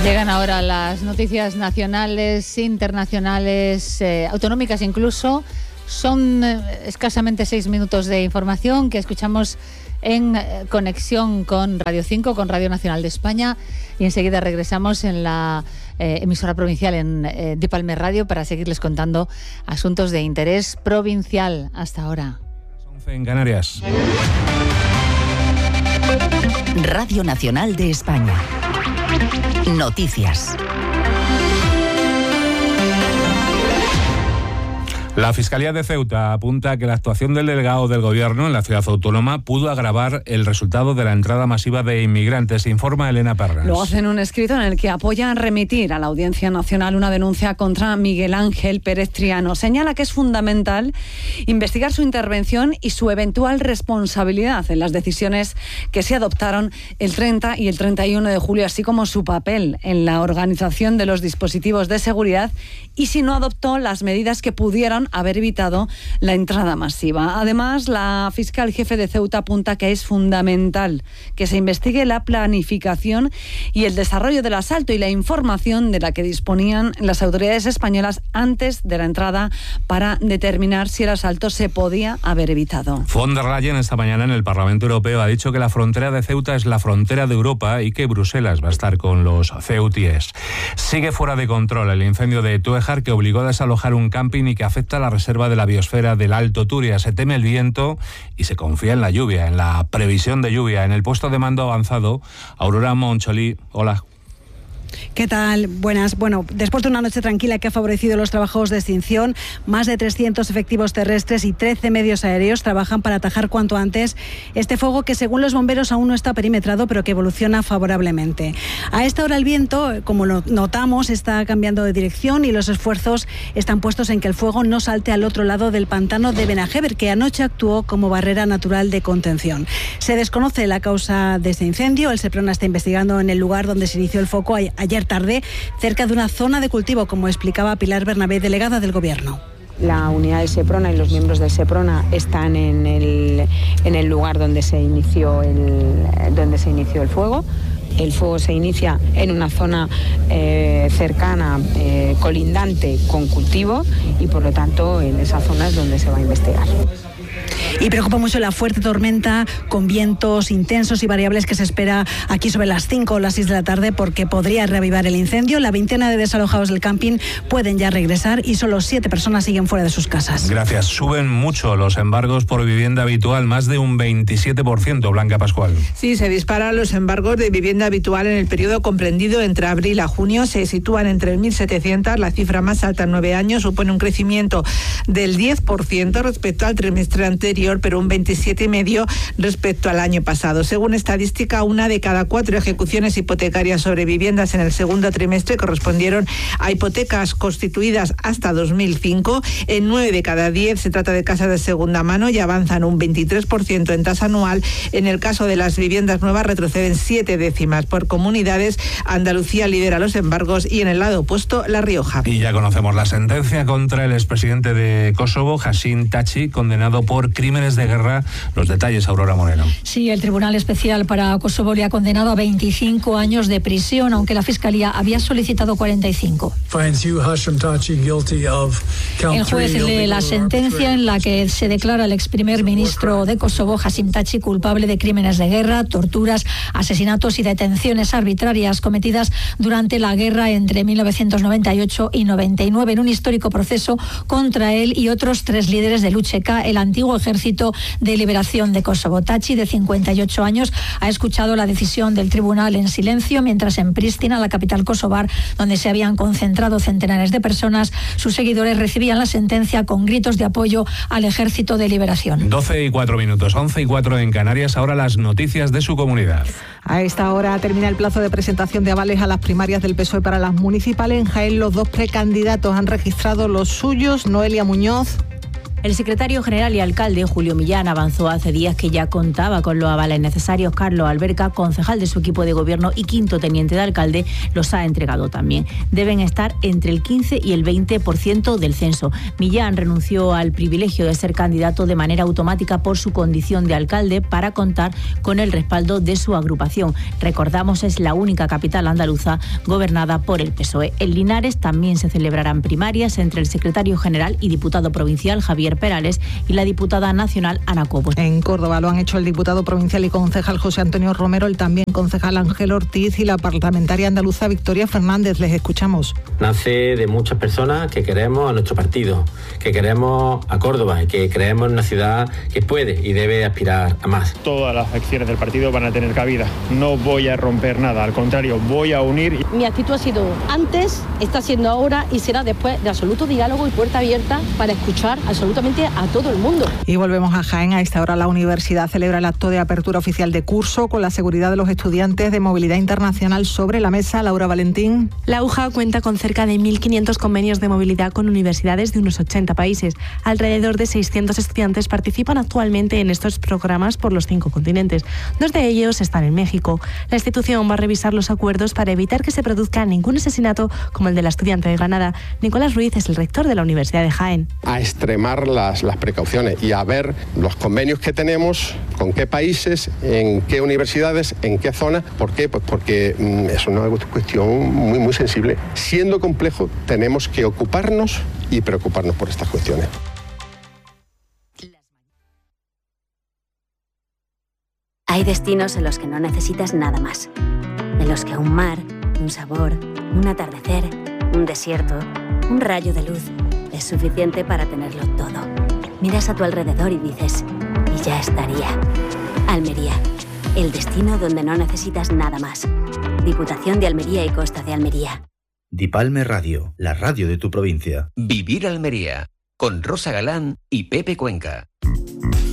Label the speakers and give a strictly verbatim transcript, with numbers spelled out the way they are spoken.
Speaker 1: Llegan ahora las noticias nacionales, internacionales, eh, autonómicas incluso. Son eh, escasamente seis minutos de información que escuchamos en eh, conexión con Radio cinco, con Radio Nacional de España, y enseguida regresamos en la eh, emisora provincial en eh, Dipalme Radio para seguirles contando asuntos de interés provincial. Hasta ahora.
Speaker 2: once en Canarias.
Speaker 3: Radio Nacional de España. Noticias.
Speaker 2: La Fiscalía de Ceuta apunta que la actuación del delegado del Gobierno en la ciudad autónoma pudo agravar el resultado de la entrada masiva de inmigrantes, informa Elena Pernas.
Speaker 4: Lo hace en un escrito en el que apoyan remitir a la Audiencia Nacional una denuncia contra Miguel Ángel Pérez Triano. Señala que es fundamental investigar su intervención y su eventual responsabilidad en las decisiones que se adoptaron el treinta y el treinta y uno de julio, así como su papel en la organización de los dispositivos de seguridad y si no adoptó las medidas que pudieron haber evitado la entrada masiva. Además, la fiscal jefe de Ceuta apunta que es fundamental que se investigue la planificación y el desarrollo del asalto y la información de la que disponían las autoridades españolas antes de la entrada para determinar si el asalto se podía haber evitado.
Speaker 2: Von der Leyen esta mañana en el Parlamento Europeo ha dicho que la frontera de Ceuta es la frontera de Europa y que Bruselas va a estar con los ceutíes. Sigue fuera de control el incendio de Túejar, que obligó a desalojar un camping y que afecta a la reserva de la biosfera del Alto Turia. Se teme el viento y se confía en la lluvia, en la previsión de lluvia. En el puesto de mando avanzado, Aurora Moncholí. Hola.
Speaker 5: ¿Qué tal? Buenas. Bueno, después de una noche tranquila que ha favorecido los trabajos de extinción, más de trescientos efectivos terrestres y trece medios aéreos trabajan para atajar cuanto antes este fuego que, según los bomberos, aún no está perimetrado, pero que evoluciona favorablemente. A esta hora el viento, como lo notamos, está cambiando de dirección y los esfuerzos están puestos en que el fuego no salte al otro lado del pantano de Benajever, que anoche actuó como barrera natural de contención. Se desconoce la causa de este incendio. El Seprona está investigando en el lugar donde se inició el foco ayer tarde, cerca de una zona de cultivo, como explicaba Pilar Bernabé, delegada del Gobierno.
Speaker 6: La unidad de Seprona y los miembros del Seprona están en el, en el lugar donde se inició el, donde se inició el fuego. El fuego se inicia en una zona eh, cercana, eh, colindante con cultivo, y por lo tanto en esa zona es donde se va a investigar.
Speaker 5: Y preocupa mucho la fuerte tormenta con vientos intensos y variables que se espera aquí sobre las cinco o las seis de la tarde, porque podría reavivar el incendio. La veintena de desalojados del camping pueden ya regresar y solo siete personas siguen fuera de sus casas.
Speaker 2: Gracias. Suben mucho los embargos por vivienda habitual, más de un veintisiete por ciento, Blanca Pascual.
Speaker 7: Sí, se disparan los embargos de vivienda habitual en el periodo comprendido entre abril a junio. Se sitúan en tres mil setecientos, la cifra más alta en nueve años. Supone un crecimiento del diez por ciento respecto al trimestre anterior, pero un veintisiete coma cinco por ciento respecto al año pasado. Según estadística, una de cada cuatro ejecuciones hipotecarias sobre viviendas en el segundo trimestre correspondieron a hipotecas constituidas hasta dos mil cinco. En nueve de cada diez se trata de casas de segunda mano y avanzan un veintitrés por ciento en tasa anual. En el caso de las viviendas nuevas retroceden siete décimas. Por comunidades, Andalucía lidera los embargos y en el lado opuesto La Rioja.
Speaker 2: Y ya conocemos la sentencia contra el expresidente de Kosovo, Hashim Thaçi, condenado por crímenes de guerra. Los detalles, Aurora Moreno.
Speaker 8: Sí, el Tribunal Especial para Kosovo le ha condenado a veinticinco años de prisión, aunque la Fiscalía había solicitado cuarenta y cinco. El juez lee la sentencia en la que se declara al ex primer ministro de Kosovo, Hashim Thaçi, culpable de crímenes de guerra, torturas, asesinatos y detenciones arbitrarias cometidas durante la guerra entre mil novecientos noventa y ocho y noventa y nueve, en un histórico proceso contra él y otros tres líderes del U C K, el antiguo Ejército de Liberación de Kosovo. Thaçi, de cincuenta y ocho años, ha escuchado la decisión del tribunal en silencio, mientras en Pristina, la capital kosovar, donde se habían concentrado centenares de personas, sus seguidores recibían la sentencia con gritos de apoyo al Ejército de Liberación.
Speaker 2: doce y cuatro minutos, once y cuatro en Canarias. Ahora las noticias de su comunidad.
Speaker 9: A esta hora termina el plazo de presentación de avales a las primarias del P S O E para las municipales. En Jaén, los dos precandidatos han registrado los suyos. Noelia Muñoz.
Speaker 10: El secretario general y alcalde, Julio Millán, avanzó hace días que ya contaba con los avales necesarios. Carlos Alberca, concejal de su equipo de gobierno y quinto teniente de alcalde, los ha entregado también. Deben estar entre el quince y el veinte por ciento del censo. Millán renunció al privilegio de ser candidato de manera automática por su condición de alcalde para contar con el respaldo de su agrupación. Recordamos, es la única capital andaluza gobernada por el P S O E. En Linares también se celebrarán primarias entre el secretario general y diputado provincial Javier Perales y la diputada nacional Ana Cobo.
Speaker 9: En Córdoba lo han hecho el diputado provincial y concejal José Antonio Romero, el también concejal Ángel Ortiz y la parlamentaria andaluza Victoria Fernández. Les escuchamos.
Speaker 11: Nace de muchas personas que queremos a nuestro partido, que queremos a Córdoba y que creemos en una ciudad que puede y debe aspirar a más.
Speaker 12: Todas las acciones del partido van a tener cabida. No voy a romper nada, al contrario, voy a unir.
Speaker 13: Mi actitud ha sido antes, está siendo ahora y será después de absoluto diálogo y puerta abierta para escuchar absolutamente a todo el mundo.
Speaker 9: Y volvemos a Jaén. A esta hora la universidad celebra el acto de apertura oficial de curso con la seguridad de los estudiantes de movilidad internacional sobre la mesa. Laura Valentín.
Speaker 14: La U J A cuenta con cerca de mil quinientos convenios de movilidad con universidades de unos ochenta países. Alrededor de seiscientos estudiantes participan actualmente en estos programas por los cinco continentes. Dos de ellos están en México. La institución va a revisar los acuerdos para evitar que se produzca ningún asesinato como el de la estudiante de Granada. Nicolás Ruiz es el rector de la Universidad de Jaén.
Speaker 15: A extremar las, las precauciones y a ver los convenios que tenemos, con qué países, en qué universidades, en qué zonas. ¿Por qué? Pues porque mm, es una cuestión muy, muy sensible. Siendo complejo, tenemos que ocuparnos y preocuparnos por estas cuestiones.
Speaker 16: Hay destinos en los que no necesitas nada más. En los que un mar, un sabor, un atardecer, un desierto, un rayo de luz es suficiente para tenerlo todo. Miras a tu alrededor y dices, y ya estaría. Almería, el destino donde no necesitas nada más. Diputación de Almería y Costa de Almería.
Speaker 17: Dipalme Radio, la radio de tu provincia.
Speaker 18: Vivir Almería, con Rosa Galán y Pepe Cuenca.